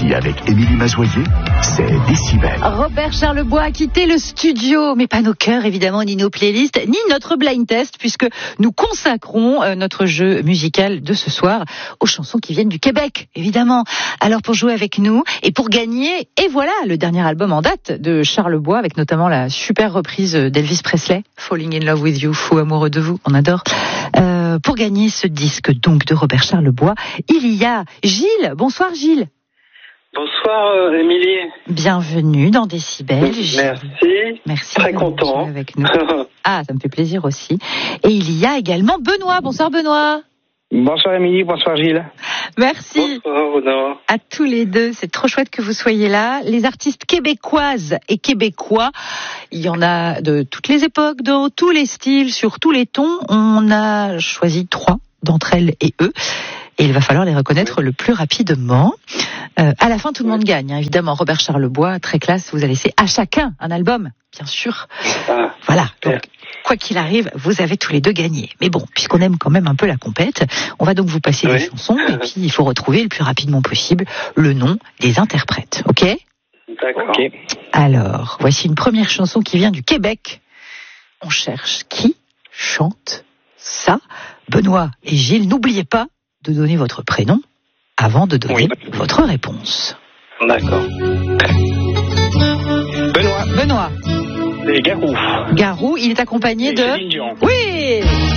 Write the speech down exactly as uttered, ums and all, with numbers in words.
Ici, avec Émilie Mazoyer, c'est Décibel. Robert Charlebois a quitté le studio, mais pas nos cœurs évidemment, ni nos playlists, ni notre blind test, puisque nous consacrons euh, notre jeu musical de ce soir aux chansons qui viennent du Québec, évidemment. Alors pour jouer avec nous et pour gagner, et voilà le dernier album en date de Charlebois, avec notamment la super reprise d'Elvis Presley, Falling in Love with You, fou amoureux de vous, on adore. Euh, pour gagner ce disque donc de Robert Charlebois, il y a Gilles. Bonsoir Gilles. Bonsoir euh, Émilie. Bienvenue dans Décibel. Merci. Merci. Très content. Avec nous. Ah, ça me fait plaisir aussi. Et il y a également Benoît. Bonsoir Benoît. Bonsoir Émilie, bonsoir Gilles. Bonsoir Merci. Benoît. À tous les deux, c'est trop chouette que vous soyez là. Les artistes québécoises et québécois, il y en a de toutes les époques, dans tous les styles, sur tous les tons. On a choisi trois d'entre elles et eux. Et il va falloir les reconnaître le plus rapidement. Euh, à la fin, tout le monde gagne, hein, évidemment. Robert Charlebois, très classe, vous a laissé à chacun un album, bien sûr. Ah, voilà, donc quoi qu'il arrive, vous avez tous les deux gagné. Mais bon, puisqu'on aime quand même un peu la compète, on va donc vous passer oui. des chansons, et puis il faut retrouver le plus rapidement possible le nom des interprètes, ok ? D'accord. Ok. Alors, voici une première chanson qui vient du Québec. On cherche qui chante ça. Benoît et Gilles, n'oubliez pas de donner votre prénom avant de donner oui. votre réponse. D'accord. Benoît. Benoît. Et Garou. Garou, il est accompagné Et de... Céline Dion. Oui.